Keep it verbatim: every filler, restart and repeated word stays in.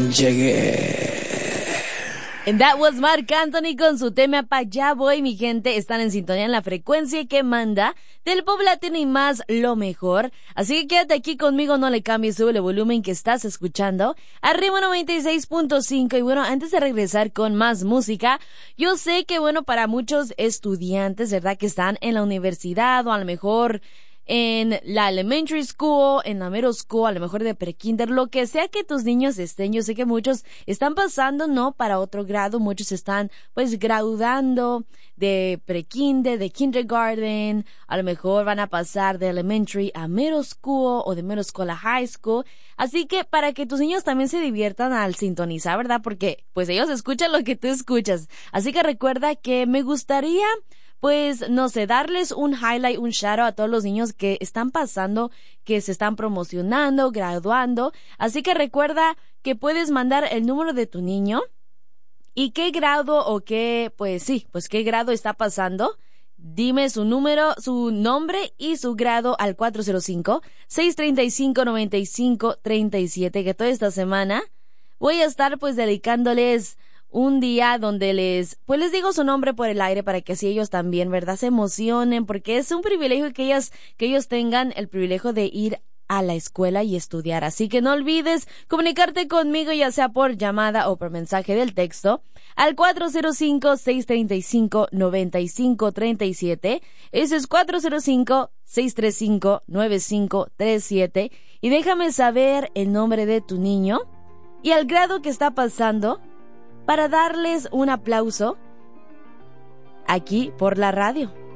Llegué. And that was Marc Anthony con su tema Pa' Ya Voy, mi gente. Están en sintonía en la frecuencia que manda del pop latino y más lo mejor. Así que quédate aquí conmigo, no le cambies, sube el volumen que estás escuchando. Arriba noventa y seis punto cinco. Y bueno, antes de regresar con más música, yo sé que bueno, para muchos estudiantes, ¿verdad? Que están en la universidad o a lo mejor en la elementary school, en la middle school, a lo mejor de prekinder, lo que sea que tus niños estén. Yo sé que muchos están pasando, ¿no?, para otro grado. Muchos están, pues, graduando de prekinder, de kindergarten. A lo mejor van a pasar de elementary a middle school o de middle school a high school. Así que para que tus niños también se diviertan al sintonizar, ¿verdad? Porque, pues, ellos escuchan lo que tú escuchas. Así que recuerda que me gustaría, pues, no sé, darles un highlight, un shout out a todos los niños que están pasando, que se están promocionando, graduando. Así que recuerda que puedes mandar el número de tu niño y qué grado o qué, pues sí, pues qué grado está pasando. Dime su número, su nombre y su grado al cuatro cero cinco, seis tres cinco, nueve cinco tres siete, que toda esta semana voy a estar pues dedicándoles un día donde les, pues les digo su nombre por el aire para que así ellos también, ¿verdad?, se emocionen, porque es un privilegio que ellas, que ellos tengan el privilegio de ir a la escuela y estudiar. Así que no olvides comunicarte conmigo, ya sea por llamada o por mensaje del texto, al cuatro cero cinco, seis tres cinco, nueve cinco tres siete. Ese es cuatro cero cinco, seis tres cinco, nueve cinco tres siete. Y déjame saber el nombre de tu niño y el grado que está pasando, para darles un aplauso aquí por la radio.